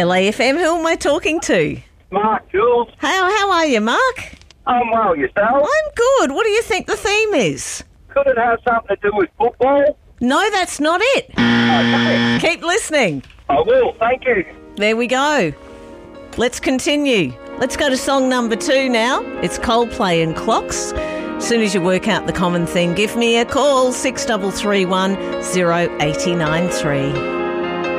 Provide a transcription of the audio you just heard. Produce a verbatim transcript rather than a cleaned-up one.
L A F M, who am I talking to? Mark Jules. How, how are you, Mark? I'm well, yourself? I'm good. What do you think the theme is? Could it have something to do with football? No, that's not it. Okay. Keep listening. I will, thank you. There we go. Let's continue. Let's go to song number two now. It's Coldplay and Clocks. As soon as you work out the common thing, give me a call, six three three one, zero eight nine three.